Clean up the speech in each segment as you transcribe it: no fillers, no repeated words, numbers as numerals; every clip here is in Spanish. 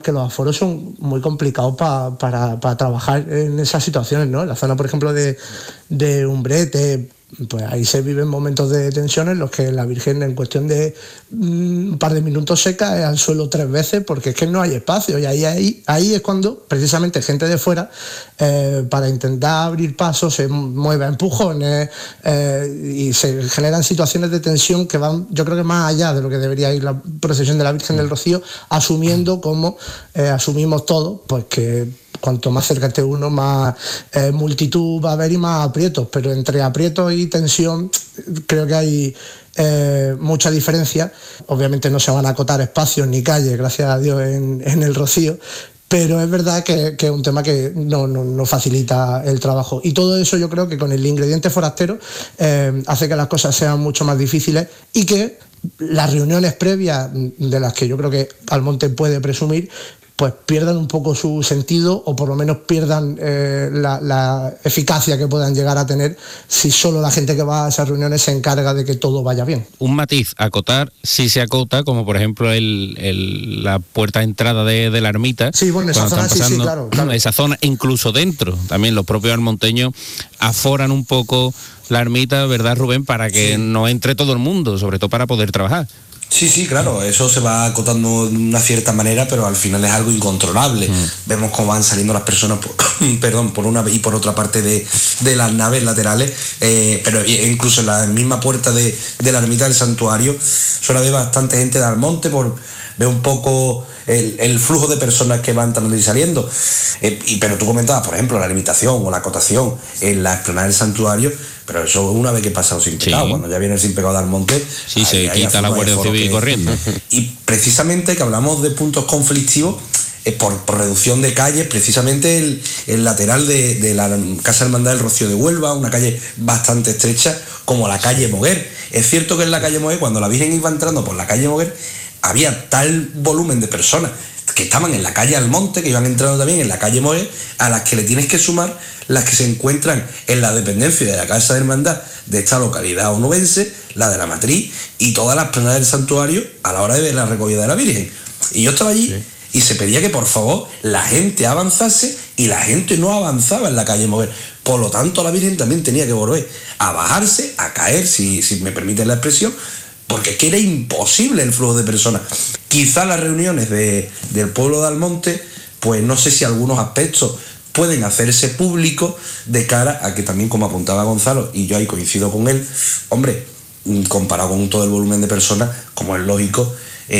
que los aforos son muy complicados para trabajar en esas situaciones, ¿no? En la zona, por ejemplo, de Umbrete, pues ahí se viven momentos de tensión en los que la Virgen, en cuestión de un par de minutos, se cae al suelo 3 veces, porque es que no hay espacio. Y ahí es cuando precisamente gente de fuera, para intentar abrir pasos, se mueve a empujones, y se generan situaciones de tensión que van, yo creo que más allá de lo que debería ir la procesión de la Virgen del Rocío, asumiendo como asumimos todos, pues que cuanto más cerca esté uno, más multitud va a haber y más aprietos, pero entre aprietos y tensión creo que hay mucha diferencia. Obviamente no se van a acotar espacios ni calles, gracias a Dios, en el Rocío, pero es verdad que es un tema que no facilita el trabajo. Y todo eso yo creo que con el ingrediente forastero hace que las cosas sean mucho más difíciles y que las reuniones previas, de las que yo creo que Almonte puede presumir, pues pierdan un poco su sentido, o por lo menos pierdan la eficacia que puedan llegar a tener si solo la gente que va a esas reuniones se encarga de que todo vaya bien. Un matiz, acotar, sí se acota, como por ejemplo la puerta de entrada de la ermita. Sí, bueno, esa zona sí, claro. Esa zona, incluso dentro, también los propios almonteños aforan un poco la ermita, ¿verdad, Rubén? Para que no entre todo el mundo, sobre todo para poder trabajar. Sí, claro, eso se va acotando de una cierta manera, pero al final es algo incontrolable. Vemos cómo van saliendo las personas por una y por otra parte de las naves laterales, pero incluso en la misma puerta de la ermita del santuario suele haber bastante gente de Almonte, ver un poco el flujo de personas que van entrando y saliendo. Pero tú comentabas, por ejemplo, la limitación o la acotación en la explanada del santuario, pero eso una vez que pasa el sin pecado, cuando ya viene el sin pecado de Almonte, sí, se quita la Guardia Civil corriendo. Y precisamente que hablamos de puntos conflictivos, por reducción de calles, precisamente el lateral de la Casa Hermandad del Rocío de Huelva, una calle bastante estrecha, como la calle Moguer. Es cierto que en la calle Moguer, cuando la Virgen iba entrando por la calle Moguer, había tal volumen de personas que estaban en la calle Almonte, que iban entrando también en la calle Moguer, a las que le tienes que sumar las que se encuentran en la dependencia de la Casa de Hermandad de esta localidad onubense, la de la Matriz, y todas las plenas del santuario a la hora de ver la recogida de la Virgen. Y yo estaba allí y se pedía que por favor la gente avanzase, y la gente no avanzaba en la calle Moguer. Por lo tanto, la Virgen también tenía que volver a bajarse, a caer, si me permiten la expresión, porque es que era imposible el flujo de personas. Quizá las reuniones del pueblo de Almonte, pues no sé si algunos aspectos pueden hacerse públicos de cara a que también, como apuntaba Gonzalo, y yo ahí coincido con él, hombre, comparado con todo el volumen de personas, como es lógico,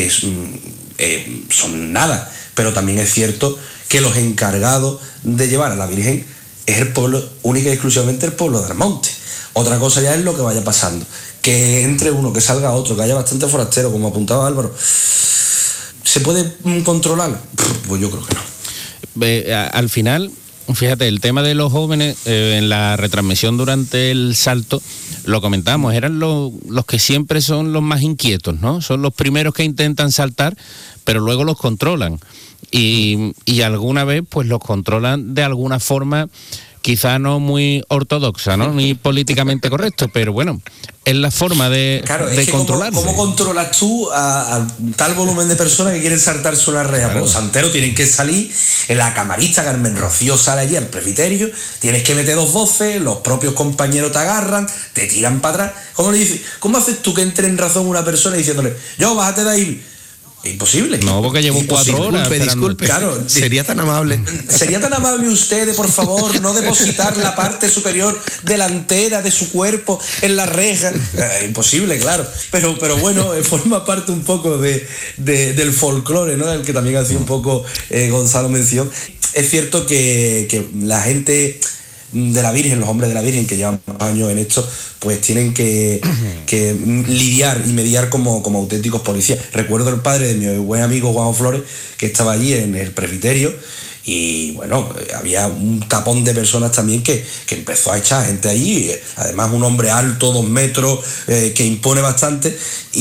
son nada. Pero también es cierto que los encargados de llevar a la Virgen es el pueblo, única y exclusivamente el pueblo de Almonte. Otra cosa ya es lo que vaya pasando, que entre uno, que salga otro, que haya bastante forastero, como apuntaba Álvaro. ¿Se puede controlar? Pues yo creo que no. Al final, fíjate, el tema de los jóvenes, en la retransmisión durante el salto, lo comentamos, eran los que siempre son los más inquietos, ¿no? Son los primeros que intentan saltar, pero luego los controlan. Y alguna vez pues los controlan de alguna forma quizá no muy ortodoxa, ¿no? Ni políticamente correcto, pero bueno, es la forma de controlarse. ¿Cómo controlas tú a tal volumen de personas que quieren saltarse una reja? Claro. Los santeros tienen que salir, en la camarista Carmen Rocío sale allí al presbiterio, tienes que meter 2 voces, los propios compañeros te agarran, te tiran para atrás. ¿Cómo haces tú que entre en razón una persona diciéndole, yo, bájate de ahí? Es imposible. No, porque llevo 4 horas. Disculpe, claro. Sería tan amable. Sería tan amable usted de, por favor, no depositar la parte superior delantera de su cuerpo en la reja. Imposible, claro. Pero bueno, forma parte un poco del folclore, ¿no? Del que también hacía un poco Gonzalo mención. Es cierto que la gente de la Virgen, los hombres de la Virgen que llevan años en esto, pues tienen que lidiar y mediar como auténticos policías. Recuerdo el padre de mi buen amigo Juan Flores, que estaba allí en el presbiterio, y bueno, había un tapón de personas también que empezó a echar gente allí, además un hombre alto, 2 metros, que impone bastante,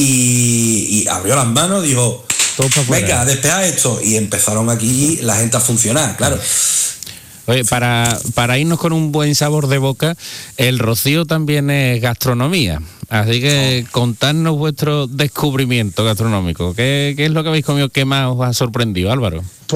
y abrió las manos, dijo, venga, despejad esto, y empezaron aquí la gente a funcionar, claro. Oye, para irnos con un buen sabor de boca, el Rocío también es gastronomía. Así que contadnos vuestro descubrimiento gastronómico. ¿Qué es lo que habéis comido que más os ha sorprendido, Álvaro?